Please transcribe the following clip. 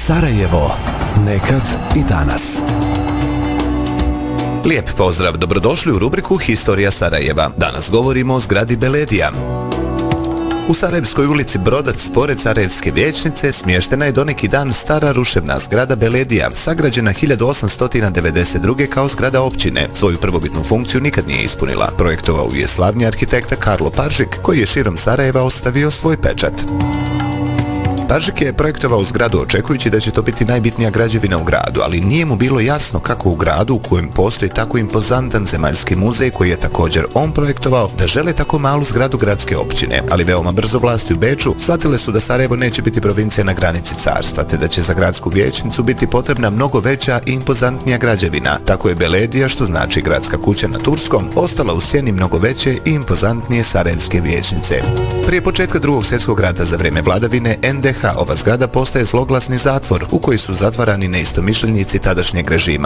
Sarajevo. Nekad i danas. Lijep pozdrav, dobrodošli u rubriku Historija Sarajeva. Danas govorimo o zgradi Beledija. U Sarajevskoj ulici Brodac, pored Sarajevske vijećnice, smještena je do neki dan stara ruševna zgrada Beledija, sagrađena 1892. kao zgrada općine. Svoju prvobitnu funkciju nikad nije ispunila. Projektovao je slavni arhitekta Karlo Paržik, koji je širom Sarajeva ostavio svoj pečat. Paržik je projektovao zgradu očekujući da će to biti najbitnija građevina u gradu, ali nije mu bilo jasno kako u gradu u kojem postoji tako impozantan zemaljski muzej koji je također on projektovao, da žele tako malu zgradu gradske općine. Ali veoma brzo vlasti u Beču shvatile su da Sarajevo neće biti provincija na granici carstva, te da će za gradsku vijećnicu biti potrebna mnogo veća i impozantnija građevina. Tako je Beledija, što znači gradska kuća na turskom, ostala u sjeni mnogo veće i impozantnije Sarajevske vijećnice. Prije početka Drugog svjetskog rata za vrijeme vladavine NDH ova zgrada postaje zloglasni zatvor u koji su zatvarani neistomišljenici tadašnjeg režima.